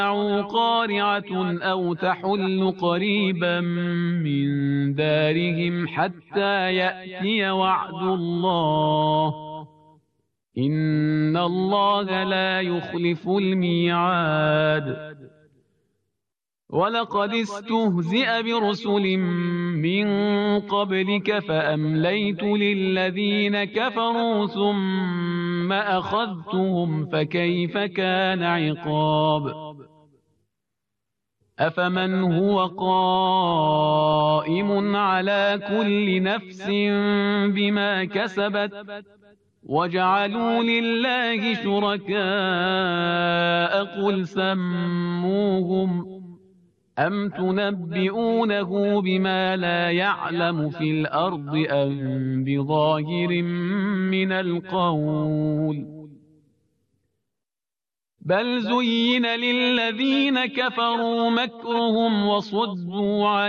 قارعة أو تحل قريبا من دارهم حتى يأتي وعد الله إن الله لا يخلف الميعاد. ولقد استهزئ برسل من قبلك فأمليت للذين كفروا ثم أخذتهم فكيف كان عقاب. أفمن هو قائم على كل نفس بما كسبت وجعلوا لله شركاء قل سموهم أم تنبئونه بما لا يعلم في الأرض أم بظاهر من القول بل زين للذين كفروا مكرهم وصدوا عن